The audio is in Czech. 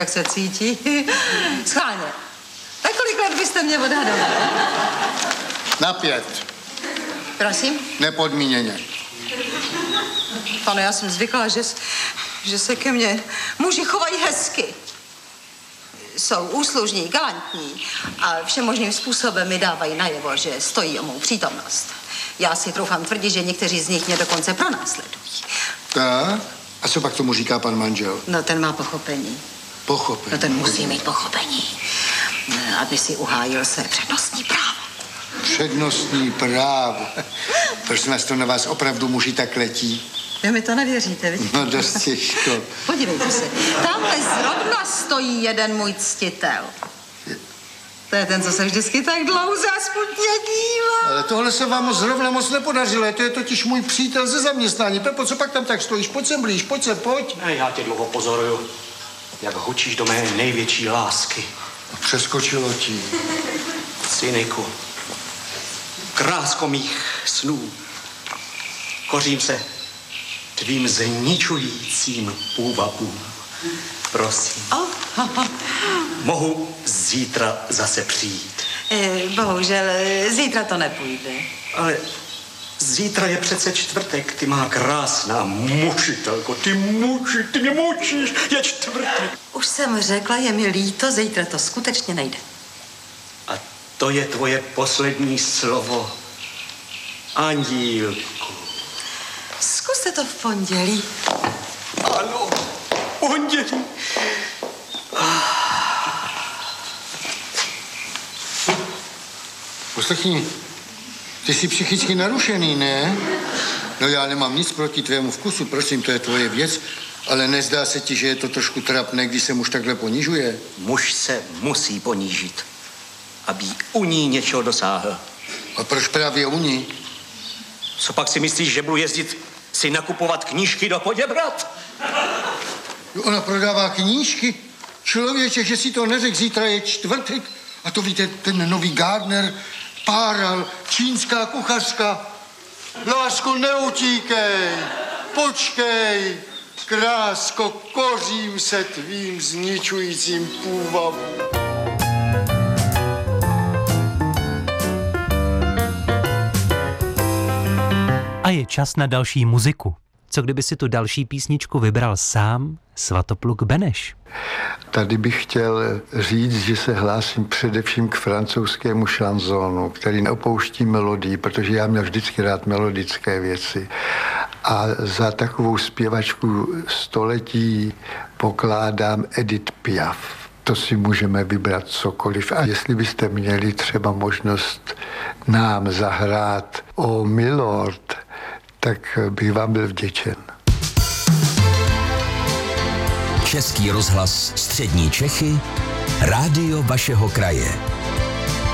Jak se cítí? Schválně. Tak kolik let byste mě odhadoval? Na 5. Prosím? Nepodmíněně. Pane, já jsem zvykla, že se ke mně muži chovají hezky. Jsou úslužní, galantní a všemožným způsobem mi dávají najevo, že stojí o mou přítomnost. Já si troufám tvrdit, že někteří z nich mě dokonce pronásledují. Tak? A co pak tomu říká pan manžel? No, ten má pochopení. Pochopení? No, ten musí mít pochopení, aby si uhájil své přednostní právo. Přednostní právo. Prosím vás, to na vás opravdu muži tak letí? Vy mi to nevěříte, vidíte? No, dost těžko. Podívejte se, tamhle zrovna stojí jeden můj ctitel. To je ten, co se vždycky tak dlouze a smutně dívá. Ale tohle se vám zrovna moc nepodařilo. To je totiž můj přítel ze zaměstnání. Pepo, co pak tam tak stojíš? Pojď sem blíž, pojď. Ne, já tě dlouho pozoruju, jak hučíš do mé největší lásky. Přeskočilo ti. Cyniku, krásko mých snů, kořím se tvým zničujícím úvahům. Prosím. Mohu zítra zase přijít. Bohužel, zítra to nepůjde. Ale zítra je přece čtvrtek, ty má krásná mučitelko, ty mě mučíš, je čtvrtek. Už jsem řekla, je mi líto, zítra to skutečně nejde. A to je tvoje poslední slovo, Andílku. Zkuste to v pondělí. Ano, pondělí. Poslechni, ty jsi psychicky narušený, ne? No já nemám nic proti tvému vkusu, prosím, to je tvoje věc, ale nezdá se ti, že je to trošku trapné, když se muž takhle ponižuje? Muž se musí ponížit, aby u ní něčeho dosáhl. A proč právě u ní? Co pak si myslíš, že budu jezdit si nakupovat knížky do Poděbrad? Ona prodává knížky. Člověče, že si to neřekl, zítra je čtvrtek. A to víte, ten nový Gardner, Páral, čínská kuchařka. Lásko, neutíkej, počkej. Krásko, kořím se tvým zničujícím půvabům. A je čas na další muziku. Co kdyby si tu další písničku vybral sám Svatopluk Beneš? Tady bych chtěl říct, že se hlásím především k francouzskému šanzonu, který neopouští melodii, protože já měl vždycky rád melodické věci. A za takovou zpěvačku století pokládám Edith Piaf. To si můžeme vybrat cokoliv. A jestli byste měli třeba možnost nám zahrát O Milord, tak bych vám byl vděčen. Český rozhlas Střední Čechy, rádio vašeho kraje.